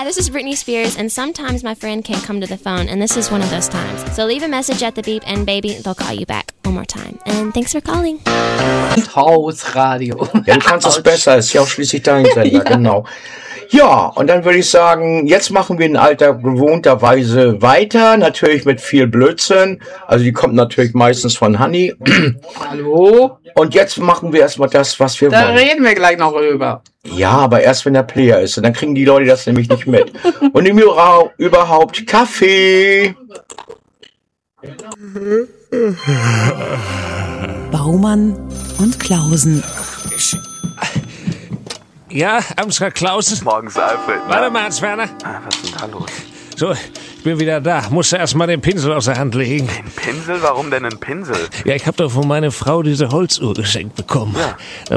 Hi, this is Britney Spears, and sometimes my friend can't come to the phone, and this is one of those times. So leave a message at the beep, and baby, they'll call you back one more time. And thanks for calling. Hausradio. Ja, du kannst es besser, ist ja auch schließlich dein Sender, Ja. genau. Ja, und dann würde ich sagen, jetzt machen wir in alter gewohnterweise weiter, natürlich mit viel Blödsinn. Also die kommt natürlich meistens von Hanni. Hallo? Und jetzt machen wir erstmal das, was wir Da wollen. reden wir gleich noch drüber. Ja, aber erst wenn der Player ist. Und dann kriegen die Leute das nämlich nicht mit. Und überhaupt Kaffee. Baumann und Klausen. Ja, Amsler Klausen. Morgens, Alfred. Warte mal, Hans-Werner. Was ist denn da los? So, ich bin wieder da. Musste erst mal den Pinsel aus der Hand legen. Ein Pinsel? Warum denn ein Pinsel? Ja, ich habe doch von meiner Frau diese Holzuhr geschenkt bekommen. Ja. Da